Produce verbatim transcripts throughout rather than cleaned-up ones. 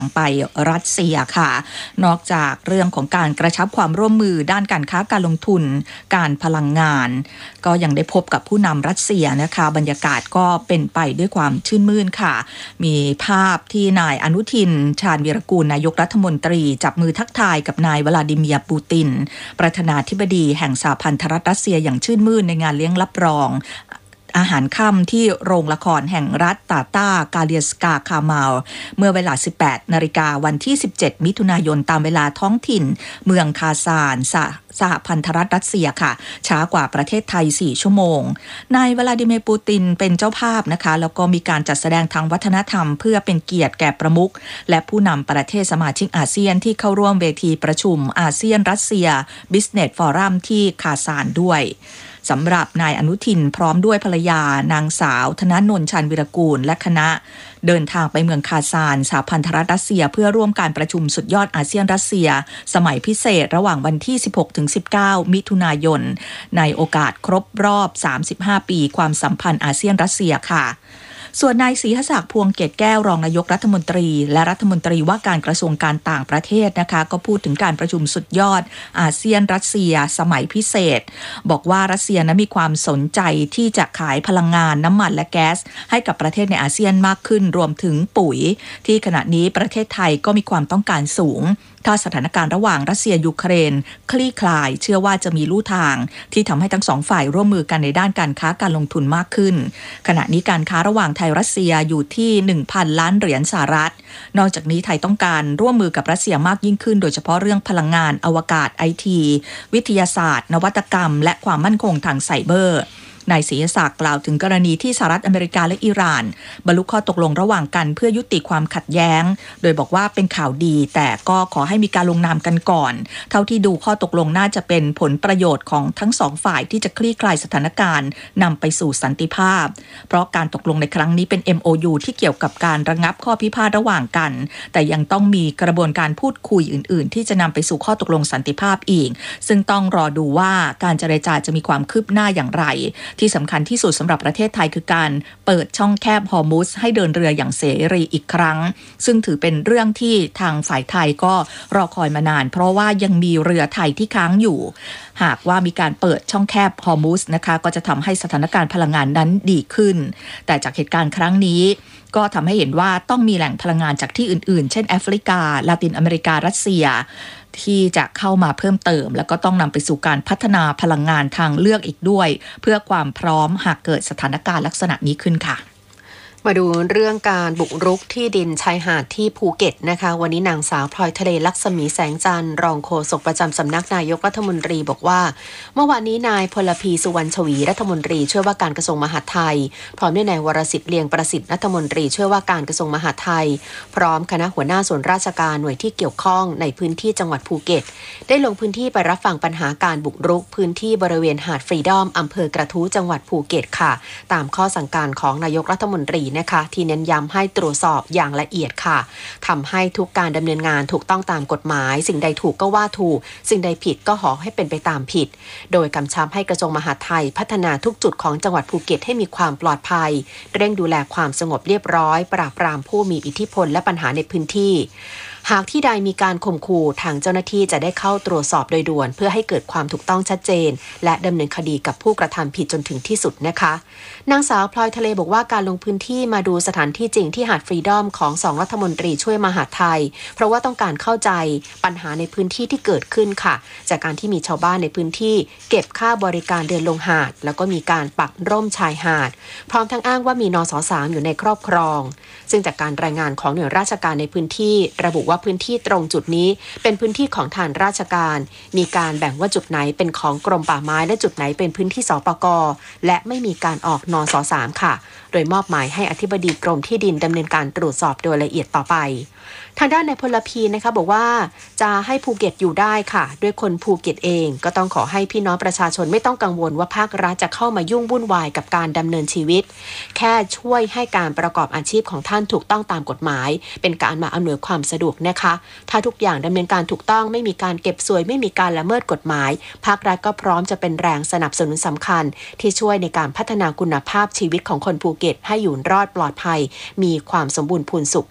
ไปรัสเซียค่ะนอกจากเรื่องของการกระชับความร่วมมือด้านการค้าการลงทุนการพลังงานก็ยังได้พบกับผู้นำรัสเซียนะคะบรรยากาศก็เป็นไปด้วยความชื่นมื่นค่ะมีภาพที่นายอนุทินชาญวีรกูลนายกรัฐมนตรีจับมือทักทายกับนายวลาดิเมียร์ปูตินประธานาธิบดีแห่งสหพันธรัฐรัสเซียอย่างชื่นมื่นในงานเลี้ยงรับรองอาหารค่ำที่โรงละครแห่งรัฐตาตากาเลียสกาคามาลเมื่อเวลา สิบแปดนาฬิกาวันที่ สิบเจ็ดมิถุนายนตามเวลาท้องถิ่นเมืองคาซานสหพันธรัฐรัสเซียค่ะช้ากว่าประเทศไทยสี่ชั่วโมงนายวลาดิเมียร์ปูตินเป็นเจ้าภาพนะคะแล้วก็มีการจัดแสดงทางวัฒนธรรมเพื่อเป็นเกียรติแก่ประมุขและผู้นำประเทศสมาชิกอาเซียนที่เข้าร่วมเวทีประชุมอาเซียนรัสเซีย Business Forum ที่คาซานด้วยสำหรับนายอนุทินพร้อมด้วยภรรยานางสาวธนนนท์ชาญวีรกูลและคณะเดินทางไปเมืองคาซานสหพันธรัฐรัสเซียเพื่อร่วมการประชุมสุดยอดอาเซียนรัสเซียสมัยพิเศษระหว่างวันที่ สิบหกถึงสิบเก้า มิถุนายนในโอกาสครบรอบสามสิบห้าปีความสัมพันธ์อาเซียนรัสเซียค่ะส่วนนายศรีหศักดิ์พวงเกตแก้วรองนายกรัฐมนตรีและรัฐมนตรีว่าการกระทรวงการต่างประเทศนะคะก็พูดถึงการประชุมสุดยอดอาเซียนรัสเซียสมัยพิเศษบอกว่ารัสเซียนั้นมีความสนใจที่จะขายพลังงานน้ำมันและแก๊สให้กับประเทศในอาเซียนมากขึ้นรวมถึงปุ๋ยที่ขณะนี้ประเทศไทยก็มีความต้องการสูงถ้าสถานการณ์ระหว่างรัสเซียยูเครนคลี่คลายเชื่อว่าจะมีลู่ทางที่ทำให้ทั้งสองฝ่ายร่วมมือกันในด้านการค้าการลงทุนมากขึ้นขณะนี้การค้าระหว่างไทยรัสเซียอยู่ที่ หนึ่งพัน ล้านเหรียญสหรัฐนอกจากนี้ไทยต้องการร่วมมือกับรัสเซียมากยิ่งขึ้นโดยเฉพาะเรื่องพลังงานอวกาศ ไอ ที วิทยาศาสตร์นวัตกรรมและความมั่นคงทางไซเบอร์นายศรีศักดิ์กล่าวถึงกรณีที่สหรัฐอเมริกาและอิหร่านบรรลุข้อตกลงระหว่างกันเพื่อยุติความขัดแย้งโดยบอกว่าเป็นข่าวดีแต่ก็ขอให้มีการลงนามกันก่อนเท่าที่ดูข้อตกลงน่าจะเป็นผลประโยชน์ของทั้งสองฝ่ายที่จะคลี่คลายสถานการณ์นำไปสู่สันติภาพเพราะการตกลงในครั้งนี้เป็น เอ็ม โอ ยู ที่เกี่ยวกับการระงับข้อพิพาทระหว่างกันแต่ยังต้องมีกระบวนการพูดคุยอื่นๆที่จะนำไปสู่ข้อตกลงสันติภาพอีกซึ่งต้องรอดูว่าการเจรจาจะมีความคืบหน้าอย่างไรที่สำคัญที่สุดสำหรับประเทศไทยคือการเปิดช่องแคบฮอร์มุซให้เดินเรืออย่างเสรีอีกครั้งซึ่งถือเป็นเรื่องที่ทางฝ่ายไทยก็รอคอยมานานเพราะว่ายังมีเรือไทยที่ค้างอยู่หากว่ามีการเปิดช่องแคบฮอร์มุซนะคะก็จะทำให้สถานการณ์พลังงานนั้นดีขึ้นแต่จากเหตุการณ์ครั้งนี้ก็ทำให้เห็นว่าต้องมีแหล่งพลังงานจากที่อื่นๆเช่นแอฟริกาลาตินอเมริการัสเซียที่จะเข้ามาเพิ่มเติมแล้วก็ต้องนำไปสู่การพัฒนาพลังงานทางเลือกอีกด้วยเพื่อความพร้อมหากเกิดสถานการณ์ลักษณะนี้ขึ้นค่ะมาดูเรื่องการบุกรุกที่ดินชายหาดที่ภูเก็ตนะคะวันนี้นางสาวพลอยทะเลลักษมีแสงจันทร์รองโฆษกประจำสำนักนายกรัฐมนตรีบอกว่าเมื่อวานนี้นายพลพีสุวรรณชวีรัฐมนตรีช่วยว่าการกระทรวงมหาดไทยพร้อมด้วยนายวรสิทธิ์เลียงประสิทธิ์รัฐมนตรีช่วยว่าการกระทรวงมหาดไทยพร้อมคณะหัวหน้าส่วนราชการหน่วยที่เกี่ยวข้องในพื้นที่จังหวัดภูเก็ตได้ลงพื้นที่ไปรับฟังปัญหาการบุกรุกพื้นที่บริเวณหาดฟรีดอมอำเภอกระทู้จังหวัดภูเก็ตค่ะตามข้อสั่งการของนายกรัฐมนตรีนะคะที่เน้นย้ำให้ตรวจสอบอย่างละเอียดค่ะทำให้ทุกการดำเนินงานถูกต้องตามกฎหมายสิ่งใดถูกก็ว่าถูกสิ่งใดผิดก็ขอให้เป็นไปตามผิดโดยกำชับให้กระทรวงมหาดไทยพัฒนาทุกจุดของจังหวัดภูเก็ตให้มีความปลอดภัยเร่งดูแลความสงบเรียบร้อยปราบปรามผู้มีอิทธิพลและปัญหาในพื้นที่หากที่ใดมีการข่มขู่ทางเจ้าหน้าที่จะได้เข้าตรวจสอบโดยด่วนเพื่อให้เกิดความถูกต้องชัดเจนและดำเนินคดีกับผู้กระทำผิดจนถึงที่สุดนะคะนางสาวพลอยทะเลบอกว่าการลงพื้นที่มาดูสถานที่จริงที่หาดฟรีดอมของสองรัฐมนตรีช่วยมหาดไทยเพราะว่าต้องการเข้าใจปัญหาในพื้นที่ที่เกิดขึ้นค่ะจากการที่มีชาวบ้านในพื้นที่เก็บค่าบริการเดินลงหาดแล้วก็มีการปักร่มชายหาดพร้อมทั้งอ้างว่ามีนสสามอยู่ในครอบครองซึ่งจากการรายงานของหน่วยราชการในพื้นที่ระบุว่าพื้นที่ตรงจุดนี้เป็นพื้นที่ของทางราชการมีการแบ่งว่าจุดไหนเป็นของกรมป่าไม้และจุดไหนเป็นพื้นที่สปก.และไม่มีการออกนสสามค่ะโดยมอบหมายให้อธิบดีกรมที่ดินดำเนินการตรวจสอบโดยละเอียดต่อไปทางด้านนายพลพีนะคะบอกว่าจะให้ภูเก็ตอยู่ได้ค่ะด้วยคนภูเก็ตเองก็ต้องขอให้พี่น้องประชาชนไม่ต้องกังวลว่าภาครัฐจะเข้ามายุ่งวุ่นวายกับการดำเนินชีวิตแค่ช่วยให้การประกอบอาชีพของท่านถูกต้องตามกฎหมายเป็นการมาอำนวยความสะดวกนะคะถ้าทุกอย่างดำเนินการถูกต้องไม่มีการเก็บสวยไม่มีการละเมิดกฎหมายภาครัฐก็พร้อมจะเป็นแรงสนับสนุนสำคัญที่ช่วยในการพัฒนาคุณภาพชีวิตของคนภูเก็ตให้อยู่รอดปลอดภัยมีความสมบูรณ์พูนสุขค่ะ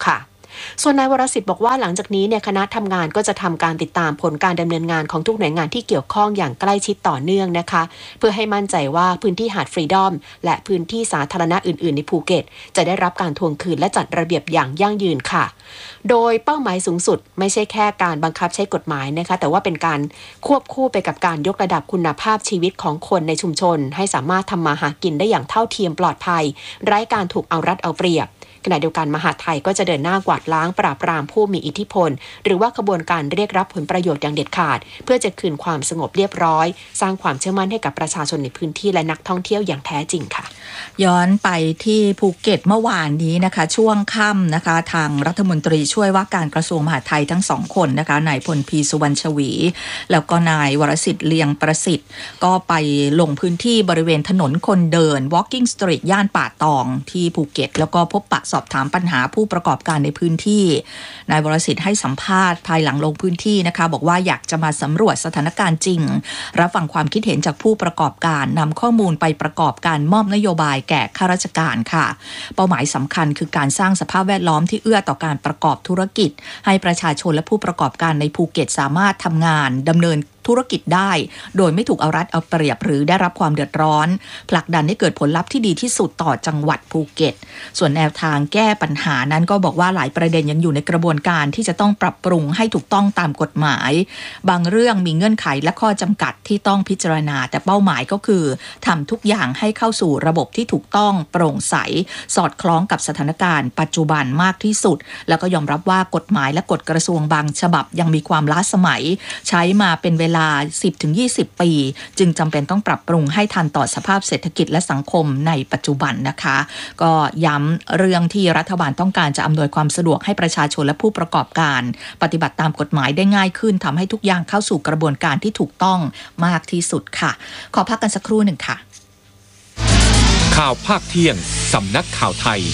ส่วนนายวรสิทธิ์บอกว่าหลังจากนี้เนี่ยคณะทำงานก็จะทำการติดตามผลการดำเนินงานของทุกหน่วยงานที่เกี่ยวข้องอย่างใกล้ชิดต่อเนื่องนะคะเพื่อให้มั่นใจว่าพื้นที่หาดฟรีดอมและพื้นที่สาธารณะอื่นๆในภูเก็ตจะได้รับการทวงคืนและจัดระเบียบอย่างยั่งยืนค่ะโดยเป้าหมายสูงสุดไม่ใช่แค่การบังคับใช้กฎหมายนะคะแต่ว่าเป็นการควบคู่ไปกับการยกระดับคุณภาพชีวิตของคนในชุมชนให้สามารถทำมาหากินได้อย่างเท่าเทียมปลอดภัยไร้การถูกเอารัดเอาเปรียบขณะเดียวกันมหาดไทยก็จะเดินหน้ากวาดล้างปราบปรามผู้มีอิทธิพลหรือว่าขบวนการเรียกรับผลประโยชน์อย่างเด็ดขาดเพื่อจะคืนความสงบเรียบร้อยสร้างความเชื่อมั่นให้กับประชาชนในพื้นที่และนักท่องเที่ยวอย่างแท้จริงค่ะย้อนไปที่ภูเก็ตเมื่อวานนี้นะคะช่วงค่ำนะคะทางรัฐมนตรีช่วยว่าการกระทรวงมหาดไทยทั้งสองคนนะคะนายพลพีสุวรรณชวีแล้วก็นายวรสิทธิ์เลียงประสิทธิ์ก็ไปลงพื้นที่บริเวณถนนคนเดิน Walking Street ย่านป่าตองที่ภูเก็ตแล้วก็พบปะสอบถามปัญหาผู้ประกอบการในพื้นที่นายวรสิทธิ์ให้สัมภาษณ์ภายหลังลงพื้นที่นะคะบอกว่าอยากจะมาสำรวจสถานการณ์จริงรับฟังความคิดเห็นจากผู้ประกอบการนำข้อมูลไปประกอบการมอบนโยบายแก่ข้าราชการค่ะเป้าหมายสำคัญคือการสร้างสภาพแวดล้อมที่เอื้อต่อการประกอบธุรกิจให้ประชาชนและผู้ประกอบการในภูเก็ตสามารถทำงานดำเนินธุรกิจได้โดยไม่ถูกเอารัดเอาเปรียบหรือได้รับความเดือดร้อนผลักดันให้เกิดผลลัพธ์ที่ดีที่สุดต่อจังหวัดภูเก็ตส่วนแนวทางแก้ปัญหานั้นก็บอกว่าหลายประเด็นยังอยู่ในกระบวนการที่จะต้องปรับปรุงให้ถูกต้องตามกฎหมายบางเรื่องมีเงื่อนไขและข้อจำกัดที่ต้องพิจารณาแต่เป้าหมายก็คือทำทุกอย่างให้เข้าสู่ระบบที่ถูกต้องโปร่งใสสอดคล้องกับสถานการณ์ปัจจุบันมากที่สุดแล้วก็ยอมรับว่ากฎหมายและกฎกระทรวงบางฉบับยังมีความล้าสมัยใช้มาเป็นเวลาสิบถึงยี่สิบ ปีจึงจำเป็นต้องปรับปรุงให้ทันต่อสภาพเศรษฐกิจและสังคมในปัจจุบันนะคะก็ย้ำเรื่องที่รัฐบาลต้องการจะอำนวยความสะดวกให้ประชาชนและผู้ประกอบการปฏิบัติตามกฎหมายได้ง่ายขึ้นทำให้ทุกอย่างเข้าสู่กระบวนการที่ถูกต้องมากที่สุดค่ะขอพักกันสักครู่หนึ่งค่ะข่าวภาคเที่ยงสำนักข่าวไทย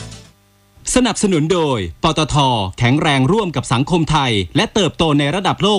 สนับสนุนโดยปตท.แข็งแรงร่วมกับสังคมไทยและเติบโตในระดับโลก